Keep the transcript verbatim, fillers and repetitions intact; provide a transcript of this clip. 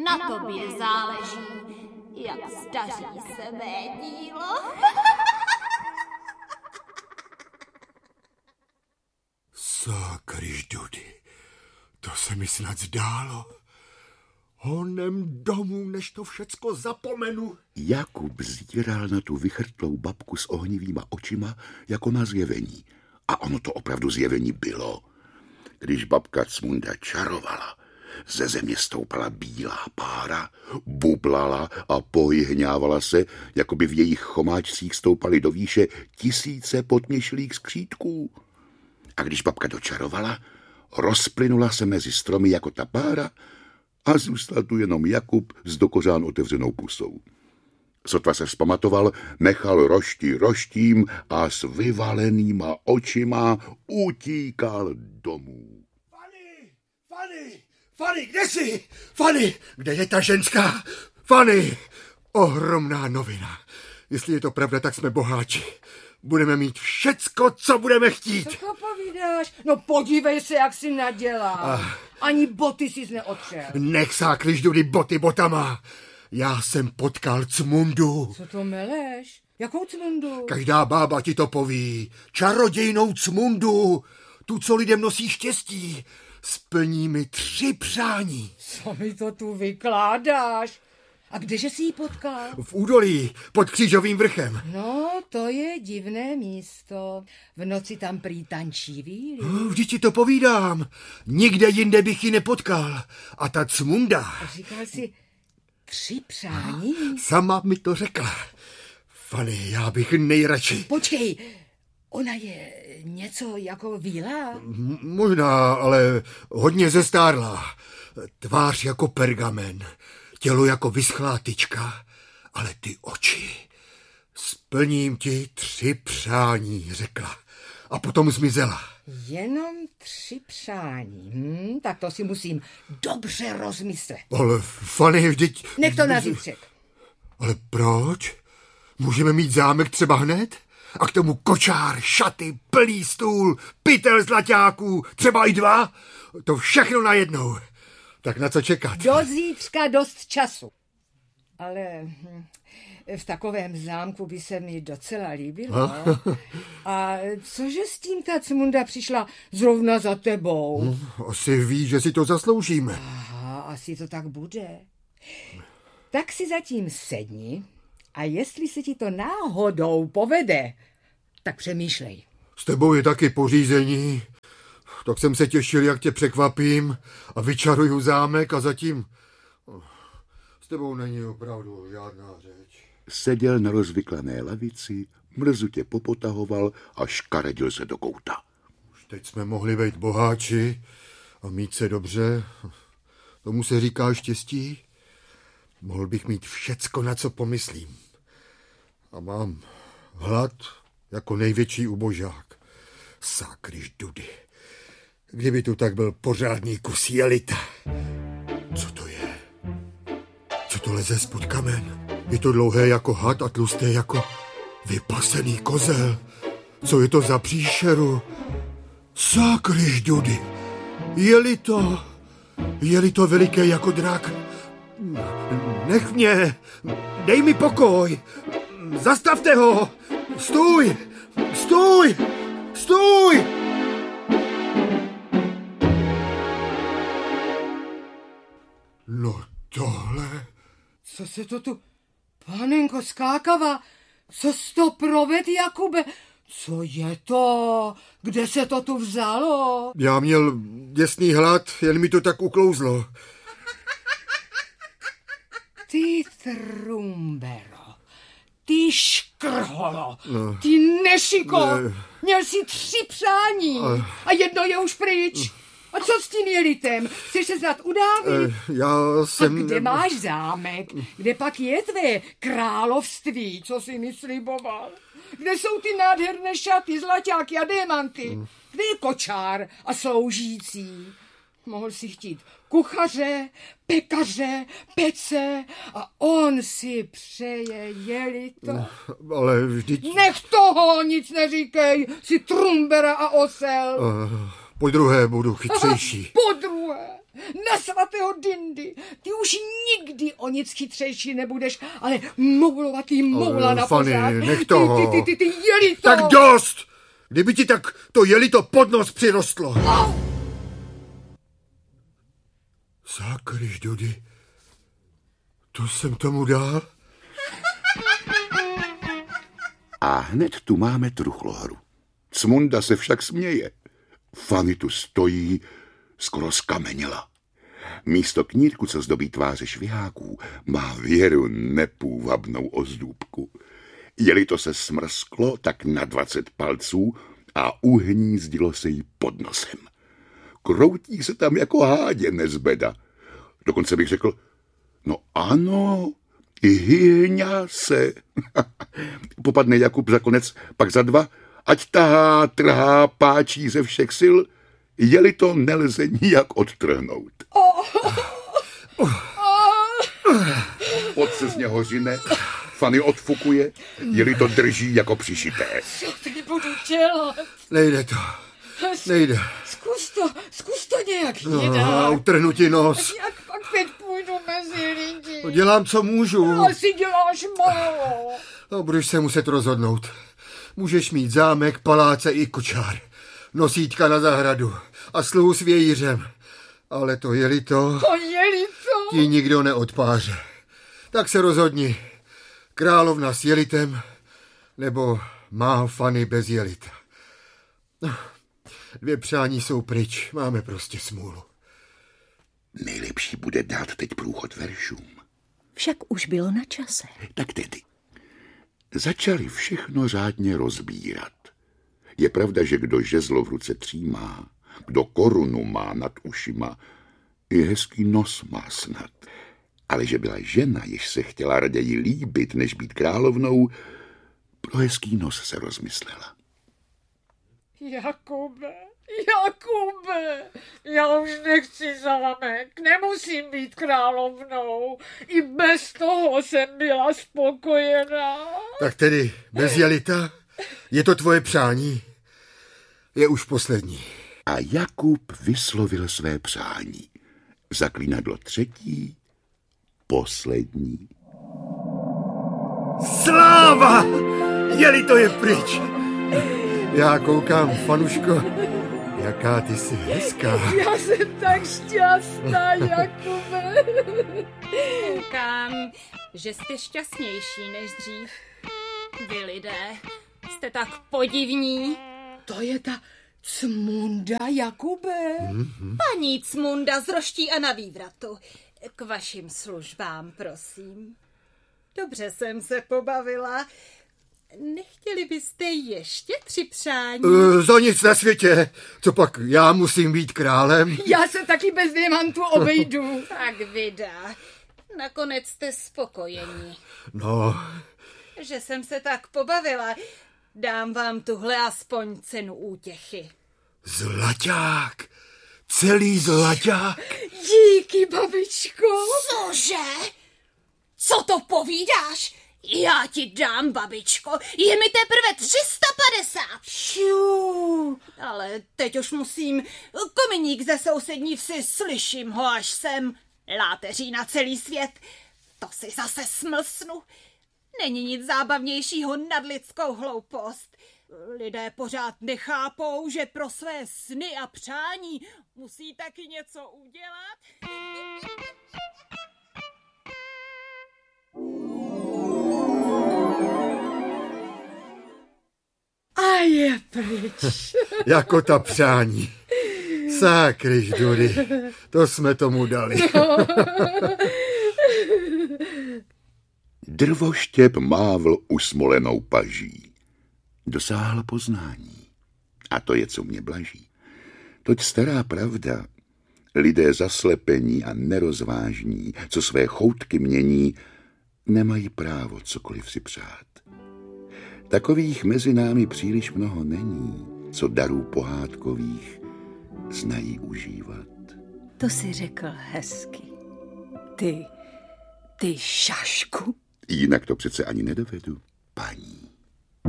Na tobě záleží, jak zdaří se mé dílo. Sakryždudy, to se mi snad zdálo. Honem domů, než to všecko zapomenu. Jakub zíral na tu vychrtlou babku s ohnivýma očima jako na zjevení. A ono to opravdu zjevení bylo. Když babka Cmunda čarovala, ze země stoupala bílá pára, bublala a pohyhňávala se, jako by v jejich chomáčcích stoupaly do výše tisíce potměšlých skřítků. A když babka dočarovala, rozplynula se mezi stromy jako ta pára a zůstal tu jenom Jakub s dokořán otevřenou pusou. Sotva se vzpamatoval, nechal rošti roštím a s vyvalenýma očima utíkal domů. Fanny, Fanny, Fanny, kde jsi? Fanny, kde je ta ženská? Fanny, ohromná novina. Jestli je to pravda, tak jsme boháči. Budeme mít všecko, co budeme chtít. Co to povídáš? No podívej se, jak jsi nadělal. Ah. Ani boty jsi neotřel. Nech Sakryždudy boty botama. Já jsem potkal Cmundu. Co to meleš? Jakou Cmundu? Každá bába ti to poví. Čarodějnou Cmundu. Tu, co lidem nosí štěstí. Splní mi tři přání. Co mi to tu vykládáš? A kdeže jsi ji potkal? V údolí, pod Křížovým vrchem. No, to je divné místo. V noci tam prý tančí víly. Vždyť ti to povídám. Nikde jinde bych ji nepotkal. A ta Cmunda... Říkal jsi tři přání? Sama mi to řekla. Fanny, já bych nejradši... Počkej, ona je něco jako víla? M- možná, ale hodně zestárlá. Tvář jako pergamen. Tělo jako vyschlá tyčka, ale ty oči. Splním ti tři přání, řekla. A potom zmizela. Jenom tři přání. Hm, tak to si musím dobře rozmyslet. Ale Fanny, vždyť... Nech to na zítřek. Ale proč? Můžeme mít zámek třeba hned? A k tomu kočár, šaty, plný stůl, pytel zlaťáků, třeba i dva? To všechno najednou. Tak na co čekat? Do zítřka dost času. Ale v takovém zámku by se mi docela líbilo. A cože s tím ta Cmunda přišla zrovna za tebou? Hm, asi ví, že si to zasloužíme. Aha, asi to tak bude. Tak si zatím sedni a jestli se ti to náhodou povede, tak přemýšlej. S tebou je taky pořízení. Tak jsem se těšil, jak tě překvapím a vyčaruju zámek a zatím s tebou není opravdu žádná řeč. Seděl na rozvyklané lavici, mrzutě popotahoval a škaredil se do kouta. Už teď jsme mohli být boháči a mít se dobře. Tomu se říká štěstí. Mohl bych mít všecko, na co pomyslím. A mám hlad jako největší ubožák. Sakryždudy. Kdyby tu tak byl pořádný kus jelita. Co to je? Co to leze spod kamen? Je to dlouhé jako had a tlusté jako vypasený kozel. Co je to za příšeru? Sakryždudy. Je-li to... Je-li to veliké jako drak? Nech mě. Dej mi pokoj. Zastavte ho. Stůj. Stůj. Stůj. No tohle... Co se to tu... Panenko skákava, co jsi to proved, Jakube? Co je to? Kde se to tu vzalo? Já měl děsný hlad, jen mi to tak uklouzlo. Ty trumbero, ty škrholo, no. Ty nešiko, ne. Měl jsi tři přání a... a jedno je už pryč. A co s tím jelitem? Chceš se snad udávit? E, já jsem... A kde máš zámek? Kde pak je tvé království, co jsi mi sliboval? Kde jsou ty nádherné šaty, zlaťáky a démanty? Kde je kočár a sloužící? Mohl si chtít kuchaře, pekaře, pece a on si přeje jelito. Ale vždyť... Nech toho, nic neříkej, jsi trumbera a osel. Uh, po druhé budu chytřejší. Aha, po druhé. Na svatého Dindy, ty už nikdy o nic chytřejší nebudeš, ale moulovatý moula na Fanny, pořád. nech toho. Ty, ty, ty, ty, ty jeli to. Tak dost! Kdyby ti tak to jeli to pod nos přirostlo. Au! Zákryš, Dudy. To jsem tomu dal? A hned tu máme truchlohru. Cmunda se však směje. Fanny tu stojí, skoro skameněla. Místo knírku, co zdobí tváře šviháků, má věru nepůvabnou ozdůbku. Jeli to se smrsklo tak na dvacet palců a uhnízdilo se jí pod nosem. Kroutí se tam jako hádě nezbeda. Dokonce bych řekl, no ano, i hyhňa se. Popadne Jakub za konec, pak za dva, ať tahá, trhá, páčí ze všech sil, jeli to nelze nijak odtrhnout. Pot se z něho řine, Fanny odfukuje, jeli to drží jako přišité. Co teď budu dělat? Nejde to. Nejde. Zkus to, zkus to nějak No, jinak. utrhnu ti nos. Jak pak teď půjdu mezi lidi? No, dělám, co můžu. Asi děláš málo. No, budeš se muset rozhodnout. Můžeš mít zámek, paláce i kočár. Nosítka na zahradu a sluhu s vějířem. Ale to jeli to, To jeli to. ti nikdo neodpáře. Tak se rozhodni. Královna s jelitem, nebo má Fanny bez jelita. No, dvě přání jsou pryč, máme prostě smůlu. Nejlepší bude dát teď průchod veršům. Však už bylo na čase. Tak tedy. Začali všechno řádně rozbírat. Je pravda, že kdo žezlo v ruce třímá, kdo korunu má nad ušima, i hezký nos má snad. Ale že byla žena, jež se chtěla raději líbit, než být královnou, pro hezký nos se rozmyslela. Jakube, Jakube, já už nechci zámek, nemusím být královnou. I bez toho jsem byla spokojená. Tak tedy bez jelita? Je to tvoje přání? Je už poslední. A Jakub vyslovil své přání. Zaklínadlo třetí, poslední. Sláva! Jeli to je pryč. Já koukám, Fanuško, jaká ty jsi hezká. Já jsem tak šťastná, Jakube. Koukám, že jste šťastnější než dřív. Vy lidé, jste tak podivní. To je ta Cmunda, Jakube. Mm-hmm. Paní Cmunda z Roští a na Vývratu. K vašim službám, prosím. Dobře jsem se pobavila. Nechtěli byste ještě tři přání? Uh, za nic na světě. Co pak, já musím být králem? Já se taky bez diamantů obejdu. Tak vydá. Nakonec jste spokojení. No. Že jsem se tak pobavila. Dám vám tuhle aspoň cenu útěchy. Zlaťák. Celý zlaťák. Díky, babičko. Cože? Co to povídáš? Já ti dám, babičko. Je mi teprve tři sta padesát. Šiu. Ale teď už musím. Kominík ze sousední vsi, slyším ho až sem. Láteří na celý svět. To si zase smlsnu. Není nic zábavnějšího nad lidskou hloupost. Lidé pořád nechápou, že pro své sny a přání musí taky něco udělat. A je pryč. Jako ta přání. Sákryš, Dudy, to jsme tomu dali. Drvoštěp mávl usmolenou paží. Dosáhl poznání. A to je, co mě blaží. Toť stará pravda. Lidé zaslepení a nerozvážní, co své choutky mění, nemají právo cokoliv si přát. Takových mezi námi příliš mnoho není, co darů pohádkových znají užívat. To si řekl hezky. Ty, ty šašku. Jinak to přece ani nedovedu, paní.